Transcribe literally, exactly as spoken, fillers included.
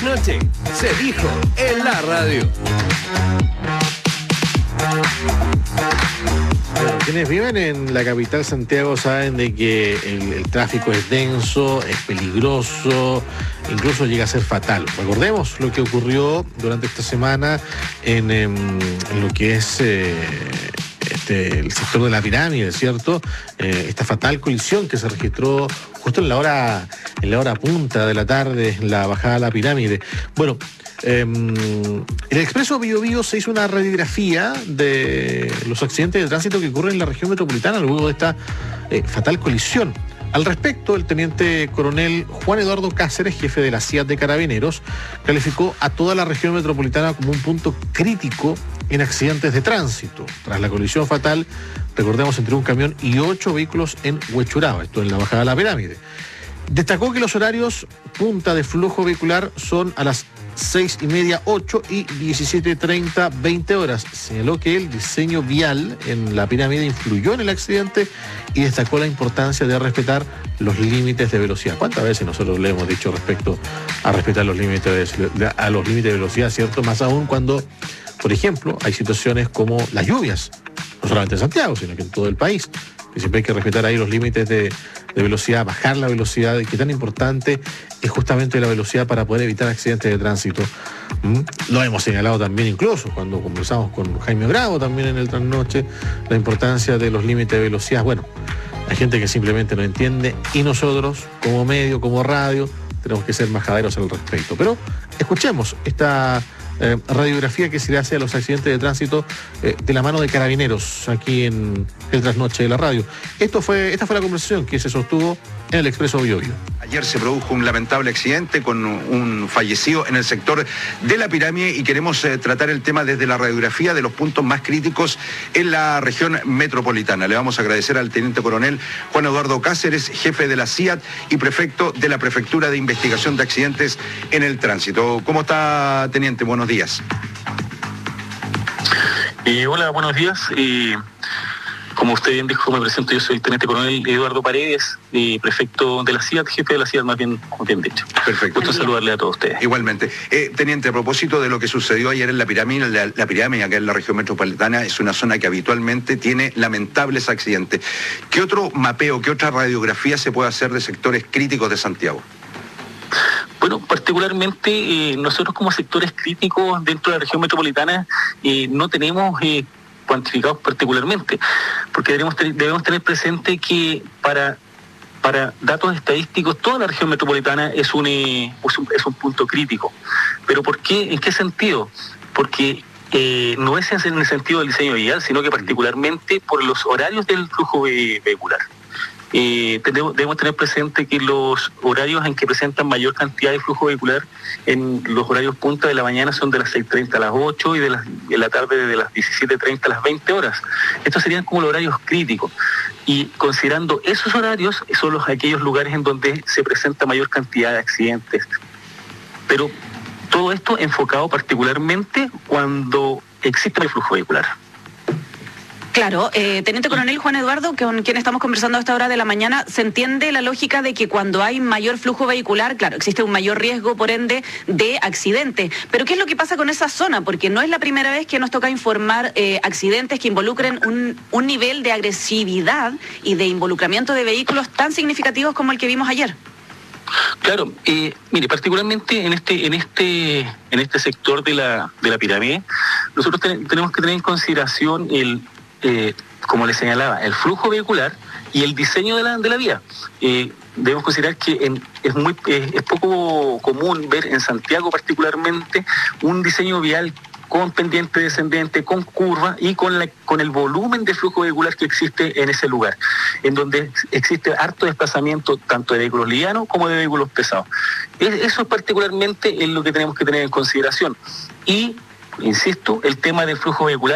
trasnoche se dijo en la radio. Bueno, quienes viven en la capital Santiago saben de que el, el tráfico es denso, es peligroso, incluso llega a ser fatal. Recordemos lo que ocurrió durante esta semana en, en, en lo que es eh, este, el sector de la Pirámide, ¿cierto? Eh, esta fatal colisión que se registró justo en la hora, en la hora punta de la tarde, en la bajada a la Pirámide. Bueno, Eh, en el Expreso Bío Bío se hizo una radiografía de los accidentes de tránsito que ocurren en la región metropolitana luego de esta eh, fatal colisión. Al respecto, el teniente coronel Juan Eduardo Cáceres, jefe de la C I A T de Carabineros, calificó a toda la región metropolitana como un punto crítico en accidentes de tránsito. Tras la colisión fatal, recordemos, entre un camión y ocho vehículos en Huechuraba, esto en la bajada de la Pirámide. Destacó que los horarios punta de flujo vehicular son a las seis y media, ocho y diecisiete treinta, veinte horas. Señaló que el diseño vial en la Pirámide influyó en el accidente y destacó la importancia de respetar los límites de velocidad. ¿Cuántas veces nosotros le hemos dicho respecto a respetar los límites de, a los límites de velocidad, cierto? Más aún cuando, por ejemplo, hay situaciones como las lluvias, no solamente en Santiago, sino que en todo el país. Y siempre hay que respetar ahí los límites de, de velocidad, bajar la velocidad, y que tan importante es justamente la velocidad para poder evitar accidentes de tránsito. ¿Mm? Lo hemos señalado también incluso cuando conversamos con Jaime Bravo también en el Trasnoche, la importancia de los límites de velocidad. Bueno, hay gente que simplemente no entiende y nosotros, como medio, como radio, tenemos que ser majaderos al respecto. Pero escuchemos esta Eh, radiografía que se le hace a los accidentes de tránsito eh, de la mano de Carabineros aquí en el Trasnoche de la radio. Esto fue, esta fue la conversación que se sostuvo en el Expreso Bío Bío. Ayer se produjo un lamentable accidente con un fallecido en el sector de la Pirámide y queremos eh, tratar el tema desde la radiografía de los puntos más críticos en la región metropolitana. Le vamos a agradecer al teniente coronel Juan Eduardo Cáceres, jefe de la C I A T y prefecto de la Prefectura de Investigación de Accidentes en el Tránsito. ¿Cómo está, teniente? Buenos días. Eh, hola, buenos días. Eh, como usted bien dijo, me presento, yo soy el teniente coronel Eduardo Paredes, eh, prefecto de la C I A T, jefe de la C I A T, más bien, bien dicho. Perfecto. Gusto saludarle a todos ustedes. Igualmente. Eh, teniente, a propósito de lo que sucedió ayer en la Pirámide, la, la Pirámide acá en la región metropolitana es una zona que habitualmente tiene lamentables accidentes. ¿Qué otro mapeo, qué otra radiografía se puede hacer de sectores críticos de Santiago? Bueno, particularmente eh, nosotros como sectores críticos dentro de la región metropolitana eh, no tenemos eh, cuantificados particularmente, porque debemos, debemos tener presente que para, para datos estadísticos toda la región metropolitana es un, eh, es un, es un punto crítico. ¿Pero por qué? ¿En qué sentido? Porque eh, no es en el sentido del diseño vial, sino que particularmente por los horarios del flujo vehicular. Eh, debemos, debemos tener presente que los horarios en que presentan mayor cantidad de flujo vehicular en los horarios punta de la mañana son de las seis treinta a las ocho y de, las, de la tarde de las diecisiete treinta a las veinte horas. Estos serían como los horarios críticos. Y considerando esos horarios, son los, aquellos lugares en donde se presenta mayor cantidad de accidentes. Pero todo esto enfocado particularmente cuando existe el flujo vehicular. Claro, eh, teniente coronel Juan Eduardo, con quien estamos conversando a esta hora de la mañana, se entiende la lógica de que cuando hay mayor flujo vehicular, claro, existe un mayor riesgo, por ende, de accidente. Pero ¿qué es lo que pasa con esa zona? Porque no es la primera vez que nos toca informar eh, accidentes que involucren un, un nivel de agresividad y de involucramiento de vehículos tan significativos como el que vimos ayer. Claro, eh, mire, particularmente en este, en este, en este sector de la, de la Pirámide, nosotros ten, tenemos que tener en consideración el Eh, como le señalaba, el flujo vehicular y el diseño de la, de la vía. Eh, debemos considerar que en, es, muy, eh, es poco común ver en Santiago particularmente un diseño vial con pendiente descendente, con curva y con, la, con el volumen de flujo vehicular que existe en ese lugar, en donde existe harto desplazamiento tanto de vehículos livianos como de vehículos pesados. Es, eso particularmente es lo que tenemos que tener en consideración. Y, insisto, el tema del flujo vehicular